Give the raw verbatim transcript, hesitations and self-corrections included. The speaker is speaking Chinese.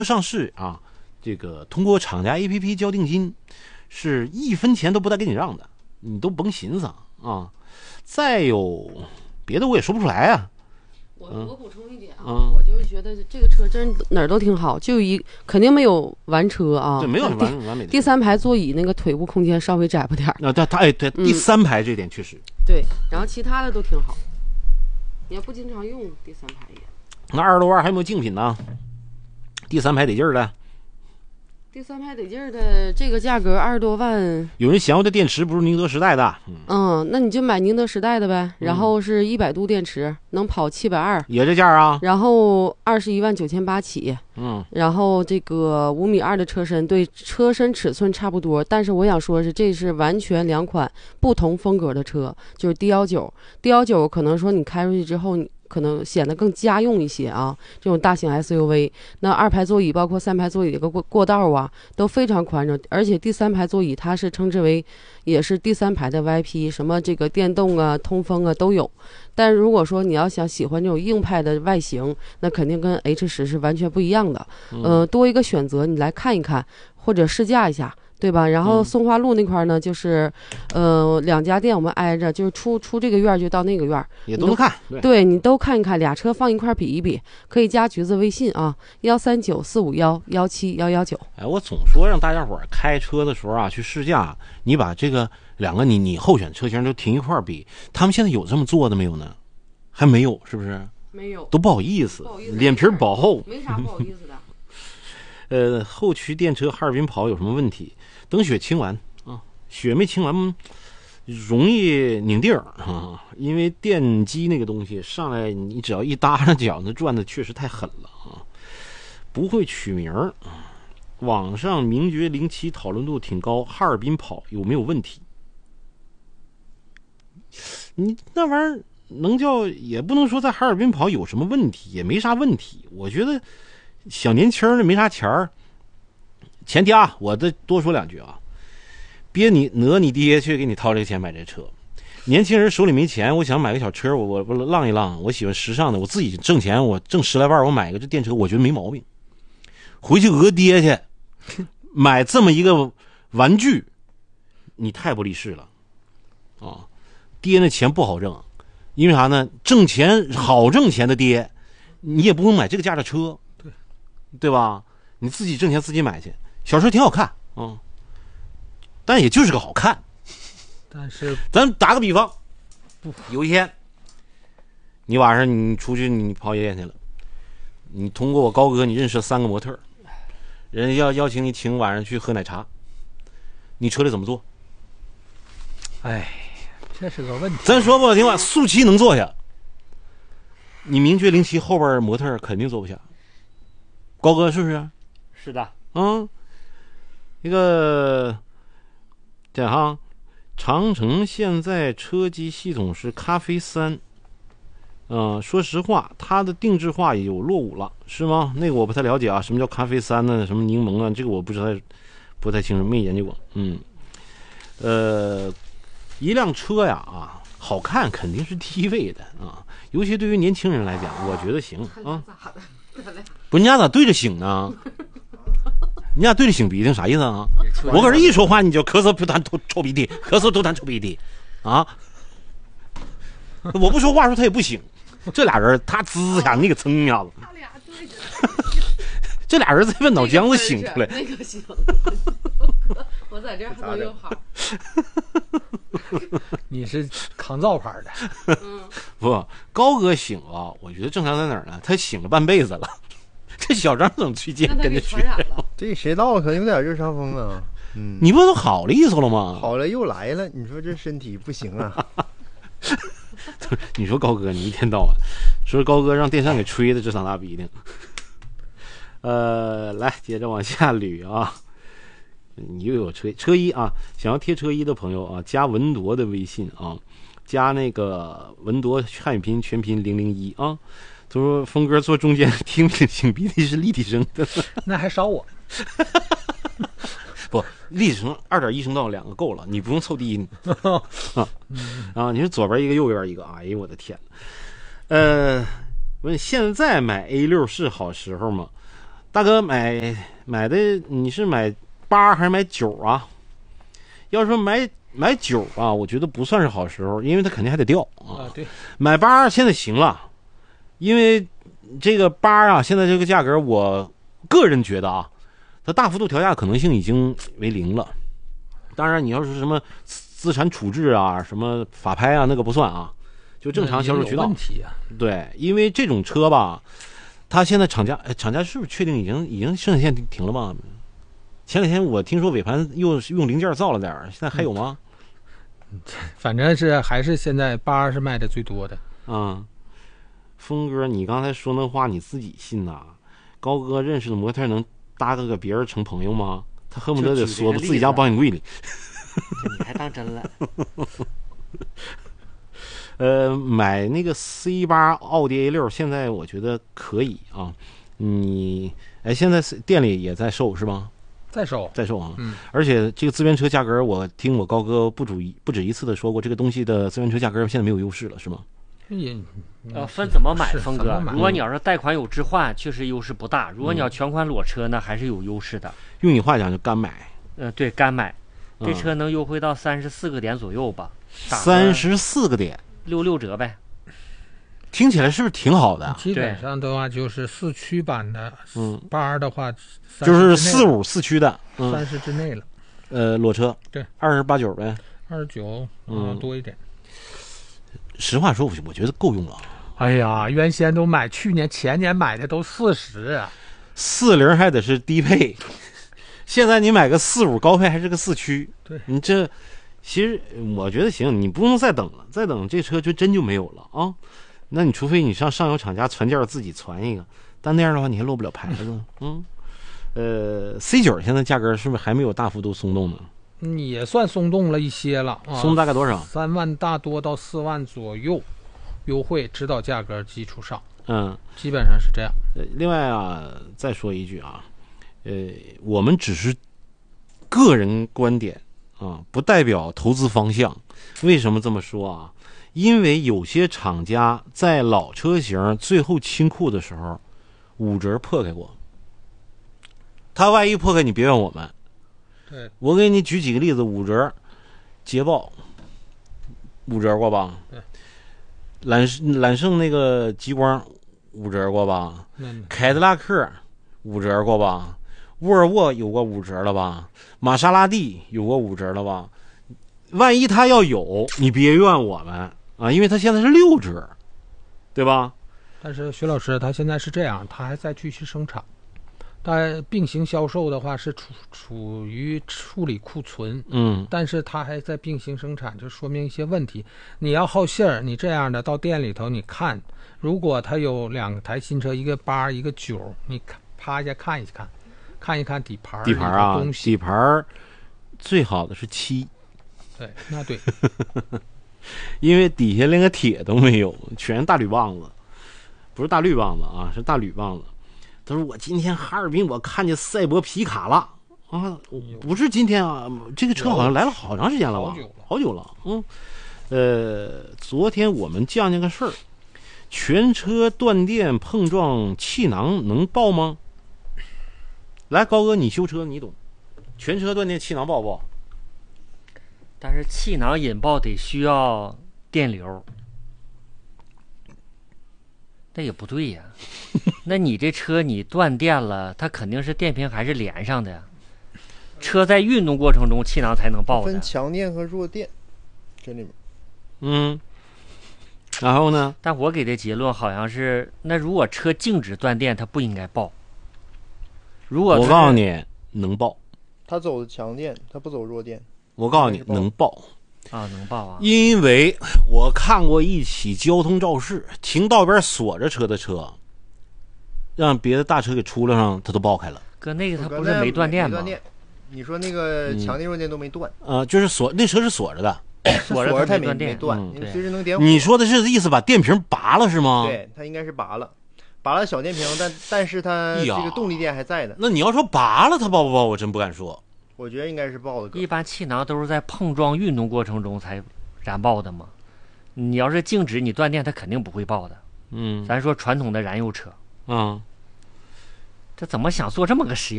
上市啊，这个通过厂家 A P P 交定金，是一分钱都不带给你让的，你都甭寻思啊。再有别的我也说不出来啊。 我我补充一点啊， 嗯、 我就是觉得这个车真哪儿都挺好，就一肯定没有完车啊， 对，没有完完美的。 第三排座椅那个腿部空间稍微窄不点儿。 啊，对，它哎对， 嗯、 第三排这点确实。 对，然后其他的都挺好。你要不经常用，第三排也。 那二十多万还有没有竞品呢？第三排得劲儿的。 第三排得劲儿的，这个价格二十多万。 有人嫌我的电池不是宁德时代的， 嗯，嗯那你就买宁德时代的呗。然后是一百度电池，能跑七百二， 也这价啊。 然后二十一万九千八起。 嗯， 然后这个五米二的车身，对车身尺寸差不多，但是我想说是这是完全两款不同风格的车，就是 D 幺九 D 幺九可能说你开出去之后你。可能显得更家用一些啊，这种大型 S U V， 那二排座椅包括三排座椅的个过过道啊都非常宽敞，而且第三排座椅它是称之为也是第三排的 Y P， 什么这个电动啊、通风啊都有。但如果说你要想喜欢这种硬派的外形，那肯定跟 H 十 是完全不一样的。呃，多一个选择，你来看一看或者试驾一下。对吧？然后松花路那块呢，就是，呃，两家店我们挨着，就是出出这个院就到那个院， 也都能看。 对，对你都看一看，俩车放一块比一比，可以加橘子微信啊，幺三九四五幺幺七幺幺九。 哎，我总说让大家伙开车的时候啊，去试驾，你把这个两个你你候选车型都停一块比，他们现在有这么做的没有呢？还没有，是不是？ 没有， 都不好意思， 不好意思脸皮薄厚， 没啥不好意思的。 呃，后驱电车哈尔滨跑有什么问题？等雪清完啊，雪没清完，容易拧地儿啊，因为电机那个东西上来，你只要一搭上脚，那转的确实太狠了啊。不会取名儿，网上名爵零七讨论度挺高，哈尔滨跑有没有问题？你那玩意儿能叫也不能说在哈尔滨跑有什么问题，也没啥问题。我觉得小年轻的没啥钱儿。前提啊，我再多说两句啊，别你讹你爹去给你掏这个钱买这车。年轻人手里没钱，我想买个小车，我我我浪一浪，我喜欢时尚的，我自己挣钱，我挣十来万，我买一个这电车，我觉得没毛病。回去讹爹去，买这么一个玩具，你太不立事了啊！爹那钱不好挣，因为啥呢？挣钱好挣钱的爹，你也不用买这个价的车，对对吧？你自己挣钱自己买去。小车挺好看，嗯，但也就是个好看。 但是， 咱打个比方，有一天，你晚上你出去你跑夜店去了，你通过我高哥你认识了三个模特，人家要邀请你请晚上去喝奶茶，你车里怎么坐？ 哎，这是个问题。 咱说不好听话，速七能坐下，你名爵零七后边模特肯定坐不下。高哥是不是？ 是的， 嗯。一个这哈，长城现在车机系统是咖啡三，呃，说实话，它的定制化也有落伍了，是吗？那个我不太了解啊，什么叫咖啡三呢？什么柠檬啊？这个我不知道，不太清楚，没研究过。嗯，呃，一辆车呀啊，好看肯定是第一位的啊，尤其对于年轻人来讲，我觉得行啊。不是你俩咋对着醒呢？你俩对着擤鼻涕啥意思啊？我搁这一说话你就咳嗽不痰臭臭鼻涕，咳嗽都痰臭鼻涕，啊！我不说话说他也不醒，这俩人他滋下那个蹭一下子， 他俩对着， 这俩人在问脑浆子醒出来， 那个行，我在这儿还都有好。 你是抗造牌的， 嗯， 不，高哥醒了，我觉得正常在哪儿呢？他醒了半辈子了。这小张怎么去见跟着去？ 这谁道可能有点热伤风啊？嗯， 你不都好了意思了吗？ 好了又来了，你说这身体不行啊？ 你说高哥，你一天到晚说高哥让电扇给吹的这场大鼻涕。呃，来接着往下捋啊。你又有车车衣啊，想要贴车衣的朋友啊，加文铎的微信啊，加那个文铎汉语拼音全拼零零一啊。他说峰哥坐中间听擤鼻涕是立体声的， 那还少我。 不，立体声二点一声道两个够了，你不用凑低音啊啊！你是左边一个右边一个，哎呦我的天！呃，问现在买 A 六是好时候吗？ 大哥买买的你是买八还是买九啊？要说买买九啊，我觉得不算是好时候，因为它肯定还得掉啊。 啊，对， 买八现在行了，因为这个八啊，现在这个价格，我个人觉得啊，它大幅度调价可能性已经为零了。当然，你要是什么资产处置啊、什么法拍啊，那个不算啊，就正常销售渠道。 问题啊， 对，因为这种车吧，它现在厂家，厂家是不是确定已经已经生产线停了吗？前两天我听说尾盘又用零件造了点，现在还有吗？ 反正是还是现在八是卖的最多的。 嗯，峰哥，你刚才说那话你自己信呐？高哥认识的模特能搭个个别人成朋友吗？他恨不得得缩到自己家保险柜里。 你还当真了？ 呃，买那个 C 八奥迪 A 六，现在我觉得可以啊。你哎，现在店里也在售是吗？ 在售， 在售啊。 嗯， 而且这个资源车价格，我听我高哥不止不止一次的说过，这个东西的资源车价格现在没有优势了，是吗？ 也呃，分怎么买， 是峰哥。 怎么买如果你要是贷款有置换，确实优势不大；如果你要全款裸车呢，还是有优势的。 用你话讲，就干买。 呃，对，干买， 嗯这车能优惠到三十四个点左右吧？ 三十四个点， 六六折呗。 听起来是不是挺好的？ 基本上的话就是四驱版的， 嗯， 八的话就是四五四驱的，嗯， 三十之内了。 呃，裸车， 对， 二十八九呗， 二十九， 嗯， 多一点。 实话说，我我觉得够用了。 哎呀，原先都买，去年前年买的都四十啊， 四零还得是低配，现在你买个四五高配还是个四驱， 对， 你这其实我觉得行，你不用再等了，再等这车就真就没有了啊。那你除非你上上游厂家传件自己传一个，但那样的话你还落不了牌子。嗯，呃 ，C 九现在价格是不是还没有大幅度松动呢？ 也算松动了一些了啊， 松大概多少？ 三万大多到四万左右，优惠指导价格基础上， 嗯， 基本上是这样。 呃，另外啊，再说一句啊，呃，我们只是个人观点啊，不代表投资方向。为什么这么说啊？因为有些厂家在老车型最后清库的时候，五折破开过。他万一破开，你别怨我们。 对， 我给你举几个例子，五折，捷豹五折过吧？ 对， 揽揽胜那个极光五折过吧？ 嗯， 凯迪拉克五折过吧？沃尔沃有过五折了吧？玛莎拉蒂有过五折了吧？万一他要有，你别怨我们啊，因为他现在是六折，对吧？ 但是徐老师他现在是这样，他还在继续生产，但并行销售的话是处处于处理库存， 嗯， 但是他还在并行生产，就说明一些问题。你要好信儿，你这样的到店里头你看，如果他有两台新车，一个八一个九，你看趴下看一看，看一看底盘， 底盘啊， 东西底盘最好的是七。 对，那对， 因为底下连个铁都没有，全是大铝棒子，不是大绿棒子啊，是大铝棒子。他说我今天哈尔滨我看见赛博皮卡了啊，不是今天啊，这个车好像来了好长时间了吧？ 好久了， 好久了。嗯，呃，昨天我们讲讲个事儿，全车断电碰撞气囊能爆吗？来，高哥，你修车你懂，全车断电气囊爆不爆？ 但是气囊引爆得需要电流，那也不对呀。那你这车你断电了，它肯定是电瓶还是连上的。车在运动过程中，气囊才能爆的。 分强电和弱电，这里面。 嗯，然后呢？ 但我给的结论好像是，那如果车静止断电，它不应该爆。如果我告诉你，能爆。 它走的强电，它不走弱电。 我告诉你，能爆啊，能爆啊！ 因为我看过一起交通肇事，停道边锁着车的车，让别的大车给出了上，它都爆开了。 哥，那个它不是没断电吗？ 没断电。你说那个强电弱电都没断。 嗯、呃，就是锁，那车是锁着的， 锁着它没断电， 没断， 嗯、 你随时能点火。 你说的是意思把电瓶拔了是吗？ 对，它应该是拔了，拔了小电瓶，但但是它这个动力电还在的。 那你要说拔了它爆不爆，我真不敢说。 我觉得应该是爆的。 一般气囊都是在碰撞运动过程中才燃爆的嘛。你要是静止，你断电，它肯定不会爆的。 嗯， 咱说传统的燃油车， 嗯， 这怎么想做这么个实验？